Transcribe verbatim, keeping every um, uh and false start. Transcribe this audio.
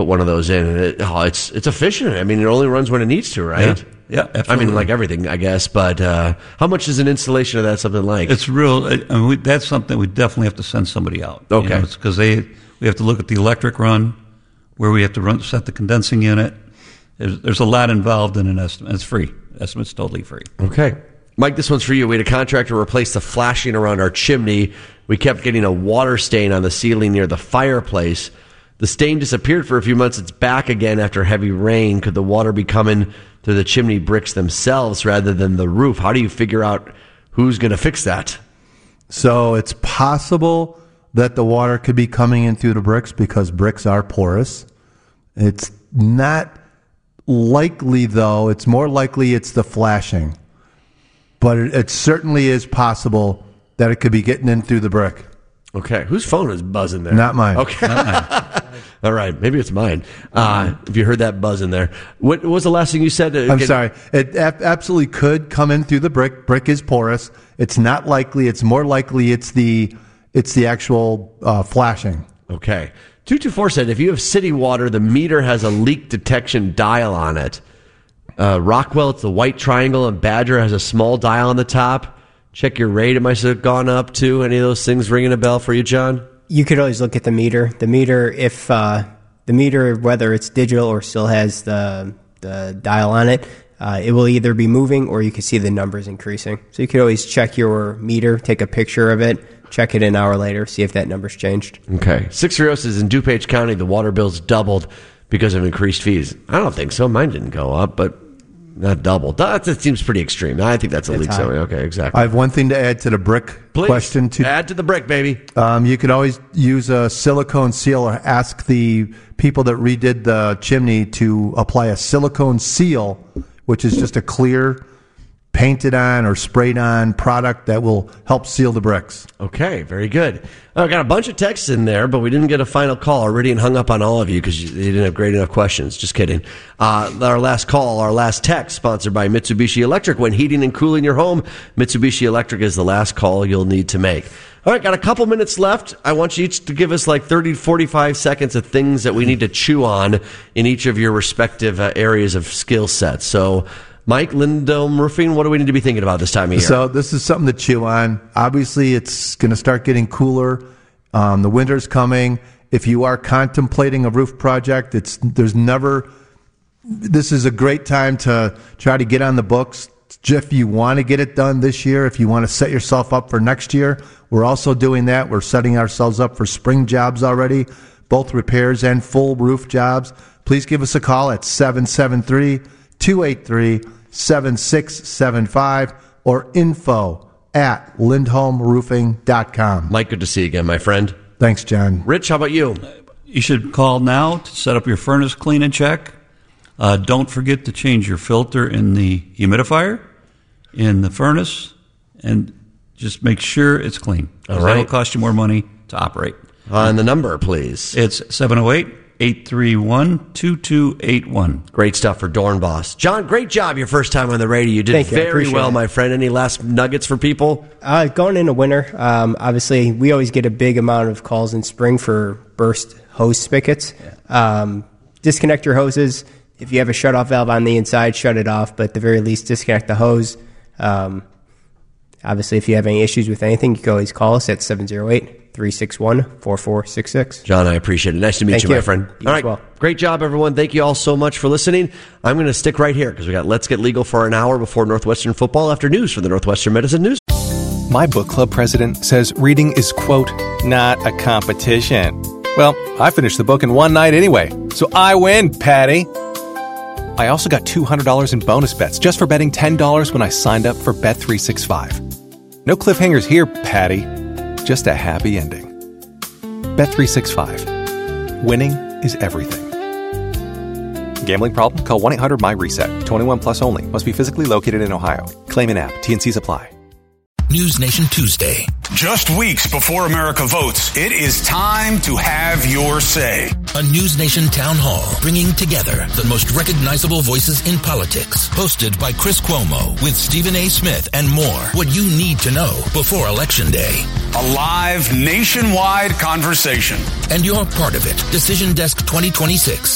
put one of those in, and it, oh, it's it's efficient. I mean, it only runs when it needs to, right? Yeah, yeah, absolutely. I mean, like everything, I guess. But uh, how much is an installation of that something like? It's real. I mean, we, that's something we definitely have to send somebody out. Okay. You know, it's because they we have to look at the electric run, where we have to run set the condensing unit. There's, there's a lot involved in an estimate. It's free. Estimate's totally free. Okay. Mike, this one's for you. We had a contractor replace the flashing around our chimney. We kept getting a water stain on the ceiling near the fireplace. The stain disappeared for a few months. It's back again after heavy rain. Could the water be coming through the chimney bricks themselves rather than the roof? How do you figure out who's going to fix that? So it's possible that the water could be coming in through the bricks because bricks are porous. It's not likely, though. It's more likely it's the flashing. But it, it certainly is possible that it could be getting in through the brick. Okay. Whose phone is buzzing there? Not mine. Okay. Not mine. All right. Maybe it's mine. Uh, if you heard that buzz in there. What, what was the last thing you said? I'm Get, sorry. It a- absolutely could come in through the brick. Brick is porous. It's not likely. It's more likely it's the it's the actual uh, flashing. Okay. two two four said, if you have city water, the meter has a leak detection dial on it. Uh, Rockwell, it's the white triangle, and Badger has a small dial on the top. Check your rate. It might have gone up too. Any of those things ringing a bell for you, John? You could always look at the meter. The meter, if uh, the meter, whether it's digital or still has the the dial on it, uh, it will either be moving or you can see the numbers increasing. So you could always check your meter, take a picture of it, check it an hour later, see if that number's changed. Okay. Six three oh says in DuPage County, the water bill's doubled because of increased fees. I don't think so. Mine didn't go up, but not double. That, that seems pretty extreme. I think that's a leak. So, okay, exactly. I have one thing to add to the brick Please, question. To, add to the brick, baby. Um, you could always use a silicone seal or ask the people that redid the chimney to apply a silicone seal, which is just a clear painted on or sprayed on product that will help seal the bricks. Okay, very good. I got a bunch of texts in there, but we didn't get a final call. Iridian hung up on all of you because you didn't have great enough questions. Just kidding. Uh, our last call, our last text, sponsored by Mitsubishi Electric. When heating and cooling your home, Mitsubishi Electric is the last call you'll need to make. All right, got a couple minutes left. I want you each to give us like thirty, forty-five seconds of things that we need to chew on in each of your respective uh, areas of skill sets. So, Mike, Lindome Roofing, what do we need to be thinking about this time of year? So this is something to chew on. Obviously, it's going to start getting cooler. Um, the winter's coming. If you are contemplating a roof project, it's there's never. This is a great time to try to get on the books. If you want to get it done this year, if you want to set yourself up for next year, we're also doing that. We're setting ourselves up for spring jobs already, both repairs and full roof jobs. Please give us a call at seven seven three, two eight three, seven six seven five or info at lindholm roofing dot com. Mike, good to see you again, my friend. Thanks, John. Rich, how about you? You should call now to set up your furnace clean and check. Uh, don't forget to change your filter in the humidifier, in the furnace, and just make sure it's clean. All right. That'll cost you more money to operate. On the number, please. It's seven oh eight, eight three one, two two eight one. Great stuff for Dornbos. John, great job your first time on the radio. You did Thank you. very well, it. my friend. Any last nuggets for people? Uh, going into winter, um, obviously, we always get a big amount of calls in spring for burst hose spigots. Yeah. Um, disconnect your hoses. If you have a shutoff valve on the inside, shut it off, but at the very least, disconnect the hose. Um, obviously, if you have any issues with anything, you can always call us at seven oh eight, three six one, four four six six. John, I appreciate it. Nice to meet Thank you, you, my friend. You all as right, well. Great job, everyone. Thank you all so much for listening. I'm going to stick right here because we got Let's Get Legal for an hour before Northwestern football after news from the Northwestern Medicine News. My book club president says reading is, quote, not a competition. Well, I finished the book in one night anyway, so I win, Patty. I also got two hundred dollars in bonus bets just for betting ten dollars when I signed up for Bet three sixty-five. No cliffhangers here, Patty. Just a happy ending. Bet three sixty-five. Winning is everything. Gambling problem? Call one eight hundred my reset. twenty-one plus only. Must be physically located in Ohio. Claim in app. T N Cs apply. News Nation Tuesday. Just weeks before America votes, it is time to have your say. A News Nation town hall bringing together the most recognizable voices in politics. Hosted by Chris Cuomo with Stephen A. Smith and more. What you need to know before Election Day. A live nationwide conversation. And you're part of it. Decision Desk twenty twenty-six.